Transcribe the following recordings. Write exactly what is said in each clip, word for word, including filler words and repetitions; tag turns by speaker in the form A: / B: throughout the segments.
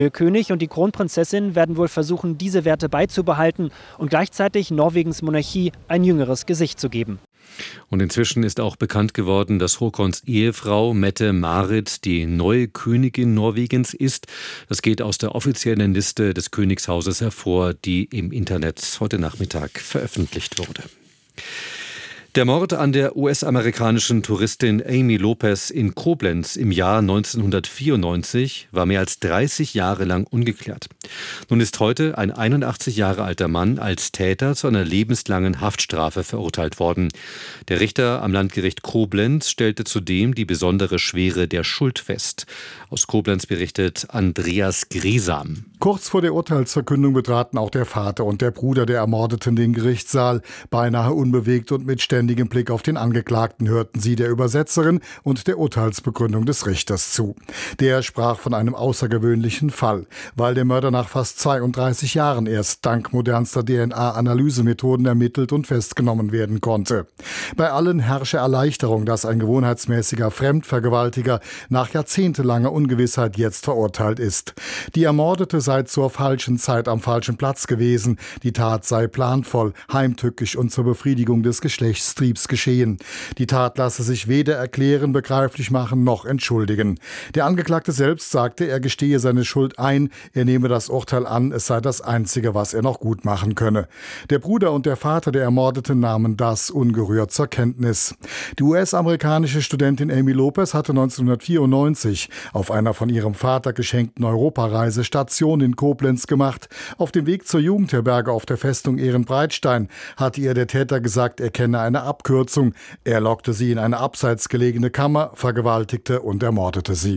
A: Der König und die Kronprinzessin werden wohl versuchen, diese Werte beizubehalten und gleichzeitig Norwegens Monarchie ein jüngeres Gesicht zu geben.
B: Und inzwischen ist auch bekannt geworden, dass Haakons Ehefrau Mette-Marit die neue Königin Norwegens ist. Das geht aus der offiziellen Liste des Königshauses hervor, die im Internet heute Nachmittag veröffentlicht wurde. Der Mord an der U S-amerikanischen Touristin Amy Lopez in Koblenz im Jahr neunzehnhundertvierundneunzig war mehr als dreißig Jahre lang ungeklärt. Nun ist heute ein einundachtzig Jahre alter Mann als Täter zu einer lebenslangen Haftstrafe verurteilt worden. Der Richter am Landgericht Koblenz stellte zudem die besondere Schwere der Schuld fest. Aus Koblenz berichtet Andreas Gresam.
C: Kurz vor der Urteilsverkündung betraten auch der Vater und der Bruder der Ermordeten den Gerichtssaal. Beinahe unbewegt und mit ständigem Blick auf den Angeklagten hörten sie der Übersetzerin und der Urteilsbegründung des Richters zu. Der sprach von einem außergewöhnlichen Fall, weil der Mörder nach fast zweiunddreißig Jahren erst dank modernster D N A-Analysemethoden ermittelt und festgenommen werden konnte. Bei allen herrsche Erleichterung, dass ein gewohnheitsmäßiger Fremdvergewaltiger nach jahrzehntelanger Ungewissheit jetzt verurteilt ist. Die Ermordete sei zur falschen Zeit am falschen Platz gewesen. Die Tat sei planvoll, heimtückisch und zur Befriedigung des Geschlechtstriebs geschehen. Die Tat lasse sich weder erklären, begreiflich machen noch entschuldigen. Der Angeklagte selbst sagte, er gestehe seine Schuld ein, er nehme das Urteil an, es sei das Einzige, was er noch gut machen könne. Der Bruder und der Vater der Ermordeten nahmen das ungerührt zur Kenntnis. Die U S-amerikanische Studentin Amy Lopez hatte neunzehnhundertvierundneunzig auf einer von ihrem Vater geschenkten Europareise Station in Koblenz gemacht. Auf dem Weg zur Jugendherberge auf der Festung Ehrenbreitstein hatte ihr der Täter gesagt, er kenne eine Abkürzung. Er lockte sie in eine abseits gelegene Kammer, vergewaltigte und ermordete sie.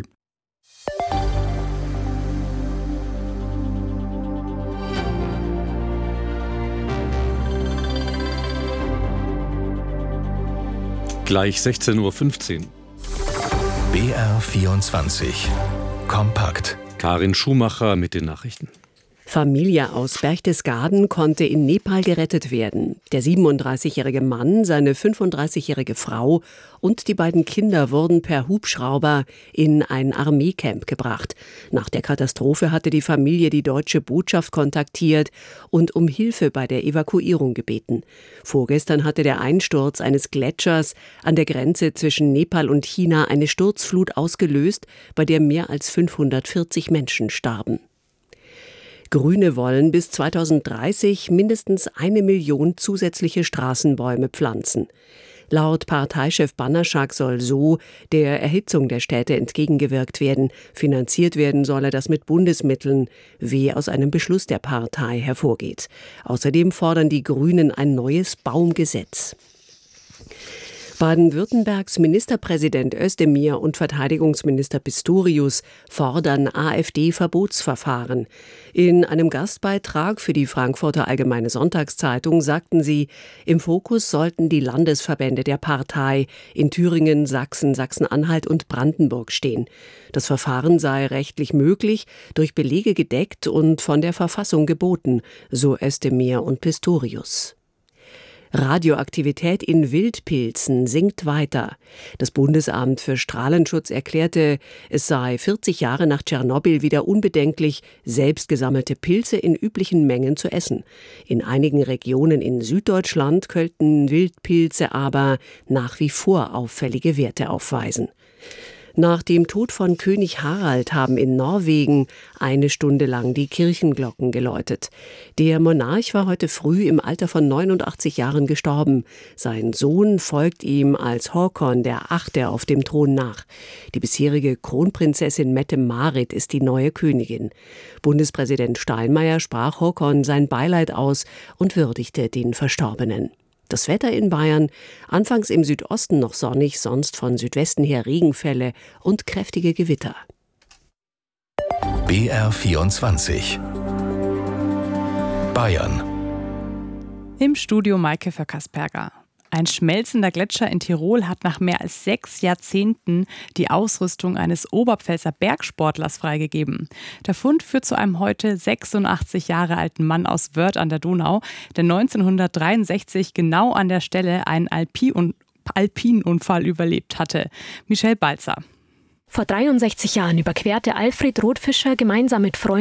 B: Gleich sechzehn Uhr fünfzehn.
D: B R vierundzwanzig. Kompakt.
B: Karin Schumacher mit den Nachrichten.
E: Familie aus Berchtesgaden konnte in Nepal gerettet werden. Der siebenunddreißigjährige Mann, seine fünfunddreißigjährige Frau und die beiden Kinder wurden per Hubschrauber in ein Armeecamp gebracht. Nach der Katastrophe hatte die Familie die deutsche Botschaft kontaktiert und um Hilfe bei der Evakuierung gebeten. Vorgestern hatte der Einsturz eines Gletschers an der Grenze zwischen Nepal und China eine Sturzflut ausgelöst, bei der mehr als fünfhundertvierzig Menschen starben. Grüne wollen bis zweitausenddreißig mindestens eine Million zusätzliche Straßenbäume pflanzen. Laut Parteichef Bannerschak soll so der Erhitzung der Städte entgegengewirkt werden. Finanziert werden solle das mit Bundesmitteln, wie aus einem Beschluss der Partei hervorgeht. Außerdem fordern die Grünen ein neues Baumgesetz. Baden-Württembergs Ministerpräsident Özdemir und Verteidigungsminister Pistorius fordern AfD-Verbotsverfahren. In einem Gastbeitrag für die Frankfurter Allgemeine Sonntagszeitung sagten sie, im Fokus sollten die Landesverbände der Partei in Thüringen, Sachsen, Sachsen-Anhalt und Brandenburg stehen. Das Verfahren sei rechtlich möglich, durch Belege gedeckt und von der Verfassung geboten, so Özdemir und Pistorius. Radioaktivität in Wildpilzen sinkt weiter. Das Bundesamt für Strahlenschutz erklärte, es sei vierzig Jahre nach Tschernobyl wieder unbedenklich, selbst gesammelte Pilze in üblichen Mengen zu essen. In einigen Regionen in Süddeutschland könnten Wildpilze aber nach wie vor auffällige Werte aufweisen. Nach dem Tod von König Harald haben in Norwegen eine Stunde lang die Kirchenglocken geläutet. Der Monarch war heute früh im Alter von neunundachtzig Jahren gestorben. Sein Sohn folgt ihm als Haakon der Achte auf dem Thron nach. Die bisherige Kronprinzessin Mette-Marit ist die neue Königin. Bundespräsident Steinmeier sprach Haakon sein Beileid aus und würdigte den Verstorbenen. Das Wetter in Bayern, anfangs im Südosten noch sonnig, sonst von Südwesten her Regenfälle und kräftige Gewitter.
D: B R vierundzwanzig. Bayern.
F: Im Studio Maike Föckersperger. Ein schmelzender Gletscher in Tirol hat nach mehr als sechs Jahrzehnten die Ausrüstung eines Oberpfälzer Bergsportlers freigegeben. Der Fund führt zu einem heute sechsundachtzig Jahre alten Mann aus Wörth an der Donau, der neunzehnhundertdreiundsechzig genau an der Stelle einen Alpin- Alpinunfall überlebt hatte. Michelle Balzer.
G: Vor dreiundsechzig Jahren überquerte Alfred Rothfischer gemeinsam mit Freunden